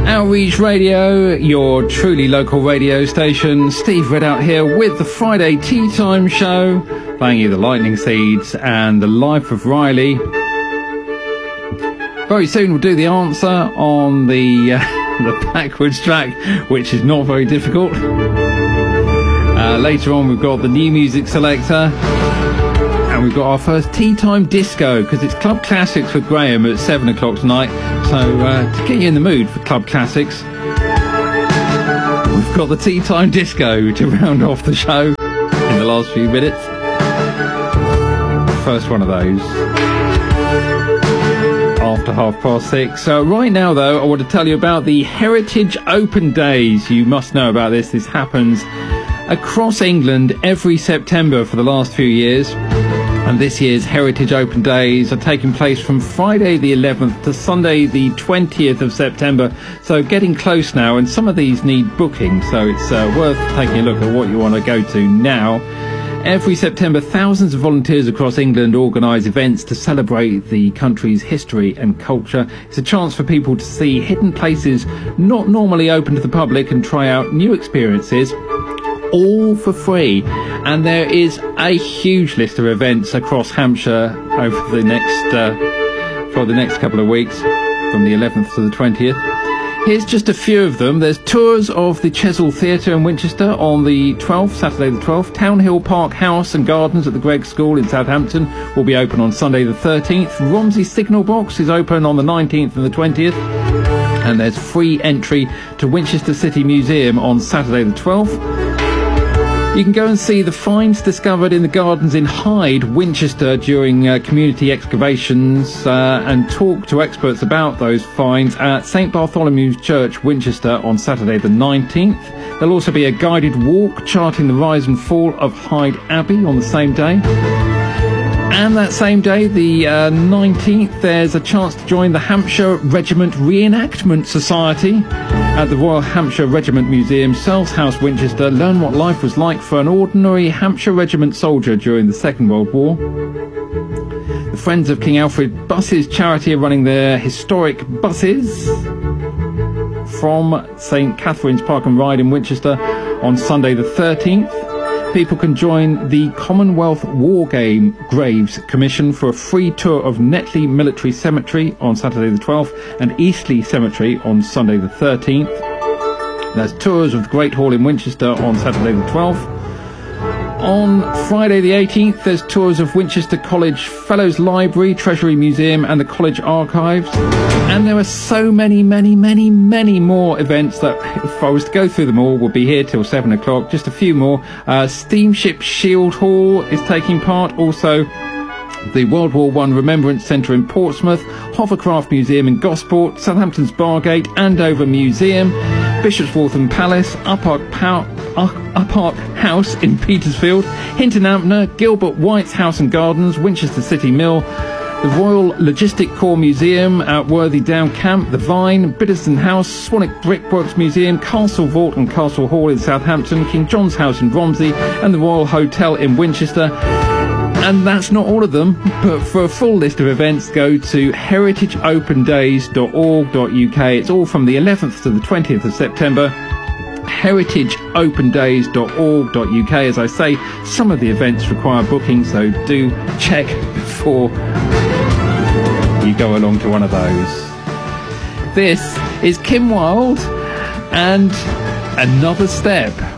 Outreach Radio, your truly local radio station. Steve Redout here with the Friday Tea Time Show, playing you the Lightning Seeds and the Life of Riley. Very soon we'll do the answer on the backwards track, which is not very difficult. Later on we've got the new music selector. And we've got our first Tea Time Disco, because it's Club Classics with Graham at 7 o'clock tonight. So to get you in the mood for Club Classics, we've got the Tea Time Disco to round off the show in the last few minutes. First one of those after 6:30. So right now, though, I want to tell you about the Heritage Open Days. You must know about this. This happens across England every September for the last few years. And this year's Heritage Open Days are taking place from Friday the 11th to Sunday the 20th of September. So getting close now, and some of these need booking, so it's worth taking a look at what you want to go to now. Every September, thousands of volunteers across England organise events to celebrate the country's history and culture. It's a chance for people to see hidden places not normally open to the public and try out new experiences, all for free. And there is a huge list of events across Hampshire over the next couple of weeks, from the 11th to the 20th. Here's just a few of them. There's tours of the Chesil Theatre in Winchester on the 12th, Saturday the 12th. Townhill Park House and Gardens at the Gregg School in Southampton will be open on Sunday the 13th. Romsey Signal Box is open on the 19th and the 20th. And there's free entry to Winchester City Museum on Saturday the 12th. You can go and see the finds discovered in the gardens in Hyde, Winchester, during community excavations, and talk to experts about those finds at St Bartholomew's Church, Winchester, on Saturday the 19th. There'll also be a guided walk charting the rise and fall of Hyde Abbey on the same day. And that same day, the 19th, there's a chance to join the Hampshire Regiment Reenactment Society at the Royal Hampshire Regiment Museum, Searles House, Winchester. Learn what life was like for an ordinary Hampshire Regiment soldier during the Second World War. The Friends of King Alfred Buses charity are running their historic buses from St Catherine's Park and Ride in Winchester on Sunday the 13th. People can join the Commonwealth War Graves Commission for a free tour of Netley Military Cemetery on Saturday the 12th and Eastleigh Cemetery on Sunday the 13th. There's tours of the Great Hall in Winchester on Saturday the 12th. On Friday the 18th, there's tours of Winchester College Fellows Library, Treasury Museum and the College Archives. And there are so many more events that, if I was to go through them all, would be here till 7 o'clock. Just a few more. Steamship Shield Hall is taking part. Also, the World War I Remembrance Centre in Portsmouth, Hovercraft Museum in Gosport, Southampton's Bargate, Andover Museum, Bishop's Waltham Palace, Uppark House in Petersfield, Hinton Ampner, Gilbert White's House and Gardens, Winchester City Mill, the Royal Logistic Corps Museum at Worthy Down Camp, the Vine, Biddesden House, Swanwick Brickworks Museum, Castle Vault and Castle Hall in Southampton, King John's House in Romsey, and the Royal Hotel in Winchester. And that's not all of them, but for a full list of events, go to heritageopendays.org.uk. It's all from the 11th to the 20th of September. heritageopendays.org.uk. As I say, some of the events require booking, so do check before you go along to one of those. This is Kim Wilde and Another Step.